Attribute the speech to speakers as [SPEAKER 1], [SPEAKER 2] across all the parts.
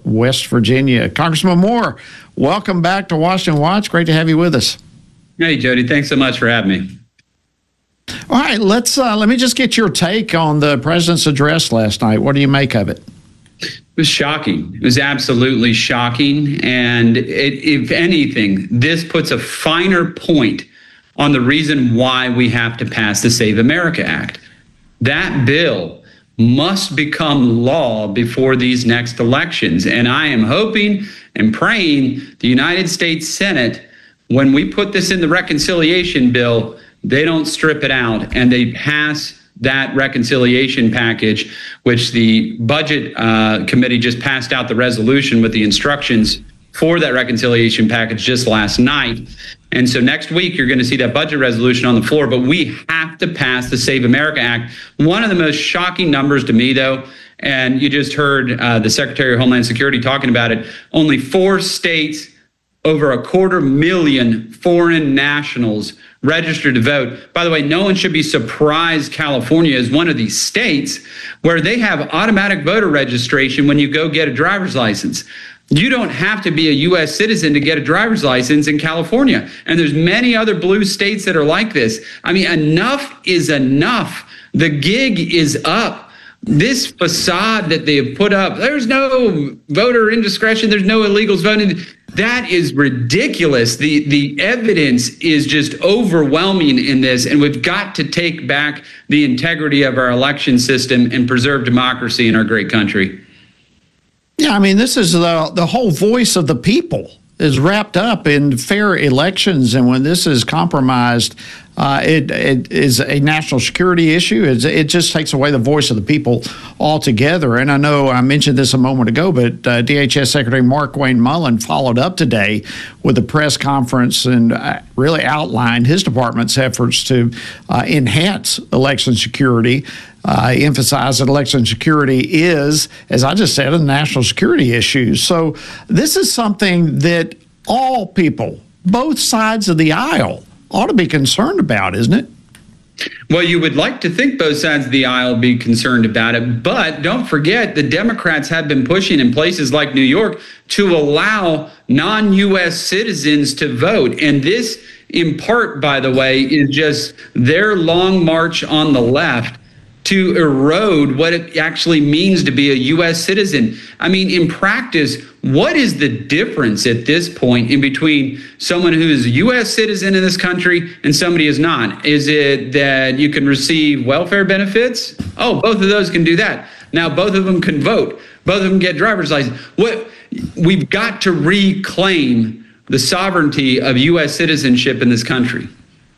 [SPEAKER 1] West Virginia. Congressman Moore, welcome back to Washington Watch. Great to have you with us.
[SPEAKER 2] Hey, Jody. Thanks so much for having me.
[SPEAKER 1] All right, let me just get your take on the president's address last night. What do you make of it?
[SPEAKER 2] It was shocking. It was absolutely shocking. And if anything, this puts a finer point on the reason why we have to pass the Save America Act. That bill must become law before these next elections. And I am hoping and praying the United States Senate, when we put this in the reconciliation bill, they don't strip it out and they pass that reconciliation package, which the Budget Committee just passed out the resolution with the instructions for that reconciliation package just last night. And so next week, you're going to see that budget resolution on the floor, but we have to pass the Save America Act. One of the most shocking numbers to me, though, and you just heard the Secretary of Homeland Security talking about it, only 4 states, over 250,000 foreign nationals registered to vote. By the way, no one should be surprised California is one of these states where they have automatic voter registration when you go get a driver's license. You don't have to be a U.S. citizen to get a driver's license in California. And there's many other blue states that are like this. I mean, enough is enough. The gig is up. This facade that they have put up, there's no voter indiscretion, there's no illegals voting. That is ridiculous. The evidence is just overwhelming in this, and we've got to take back the integrity of our election system and preserve democracy in our great country.
[SPEAKER 1] Yeah, I mean, this is the whole voice of the people is wrapped up in fair elections, and when this is compromised, it is a national security issue. It just takes away the voice of the people altogether. And I know I mentioned this a moment ago, but DHS Secretary Markwayne Mullin followed up today with a press conference and really outlined his department's efforts to enhance election security. Emphasize that election security is, as I just said, a national security issue. So this is something that all people, both sides of the aisle, ought to be concerned about, isn't it?
[SPEAKER 2] Well, you would like to think both sides of the aisle be concerned about it, but don't forget the Democrats have been pushing in places like New York to allow non-U.S. citizens to vote. And this, in part, by the way, is just their long march on the left to erode what it actually means to be a U.S. citizen. I mean, in practice, what is the difference at this point in between someone who is a U.S. citizen in this country and somebody who is not? Is it that you can receive welfare benefits? Oh, both of those can do that. Now, both of them can vote. Both of them get driver's license. We've got to reclaim the sovereignty of U.S. citizenship in this country.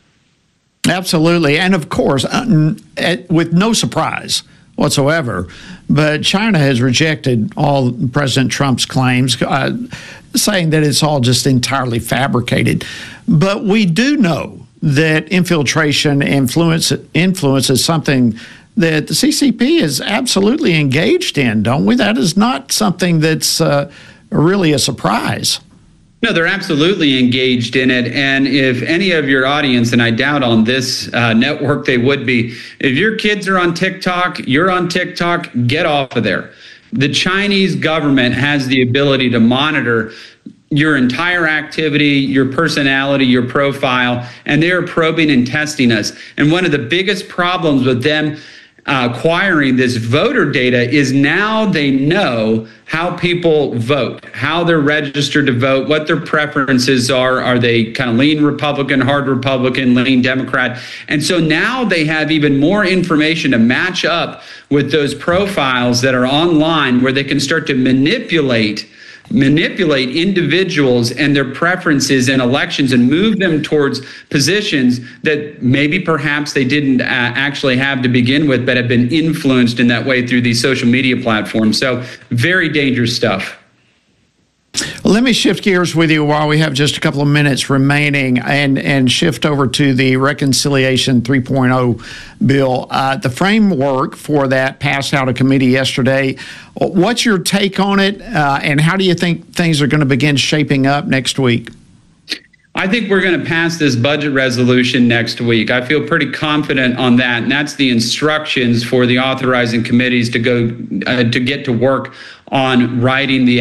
[SPEAKER 1] Absolutely. And of course, with no surprise whatsoever, but China has rejected all President Trump's claims, saying that it's all just entirely fabricated. But we do know that infiltration influence is something that the CCP is absolutely engaged in, don't we? That is not something that's really a surprise.
[SPEAKER 2] No, they're absolutely engaged in it. And if any of your audience, and I doubt on this network they would be, if your kids are on TikTok, you're on TikTok, get off of there. The Chinese government has the ability to monitor your entire activity, your personality, your profile, and they're probing and testing us. And one of the biggest problems with them acquiring this voter data is now they know how people vote, how they're registered to vote, what their preferences are. Are they kind of lean Republican, hard Republican, lean Democrat? And so now they have even more information to match up with those profiles that are online where they can start to manipulate individuals and their preferences in elections and move them towards positions that maybe perhaps they didn't actually have to begin with, but have been influenced in that way through these social media platforms. So very dangerous stuff.
[SPEAKER 1] Let me shift gears with you while we have just a couple of minutes remaining and shift over to the Reconciliation 3.0 bill. The framework for that passed out of committee yesterday. What's your take on it, and how do you think things are going to begin shaping up next week?
[SPEAKER 2] I think we're going to pass this budget resolution next week. I feel pretty confident on that, and that's the instructions for the authorizing committees to go to get to work on writing the